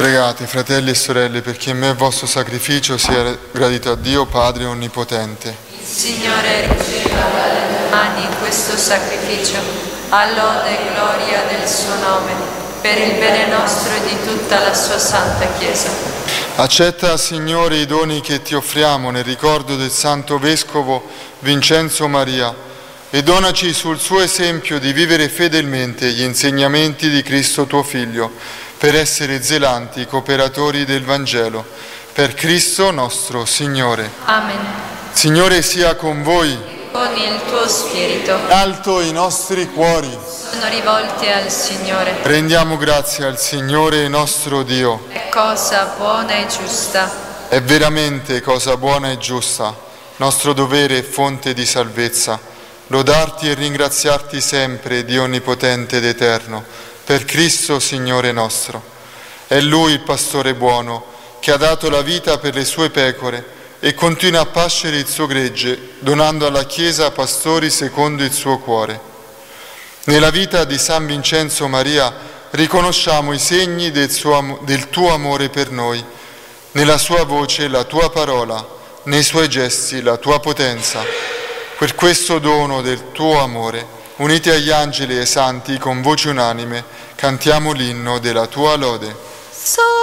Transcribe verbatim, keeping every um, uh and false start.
Pregate, fratelli e sorelle, perché in me il vostro sacrificio sia gradito a Dio Padre Onnipotente. Il Signore riceva dalle mie mani questo sacrificio, a lode e gloria del suo nome, per il bene nostro e di tutta la sua santa Chiesa. Accetta, Signore, i doni che ti offriamo nel ricordo del Santo Vescovo Vincenzo Maria e donaci sul suo esempio di vivere fedelmente gli insegnamenti di Cristo tuo Figlio, per essere zelanti cooperatori del Vangelo. Per Cristo nostro Signore. Amen. Signore sia con voi. Con il tuo spirito. Alto i nostri cuori. Sono rivolti al Signore. Rendiamo grazie al Signore nostro Dio. È cosa buona e giusta. È veramente cosa buona e giusta, nostro dovere e fonte di salvezza, lodarti e ringraziarti sempre, Dio onnipotente ed eterno, per Cristo Signore nostro. È Lui il pastore buono, che ha dato la vita per le sue pecore e continua a pascere il suo gregge, donando alla Chiesa pastori secondo il suo cuore. Nella vita di San Vincenzo Maria riconosciamo i segni del, suo, del tuo amore per noi, nella sua voce la tua parola, nei suoi gesti la tua potenza. Per questo dono del tuo amore, uniti agli angeli e ai santi, con voce unanime, cantiamo l'inno della tua lode.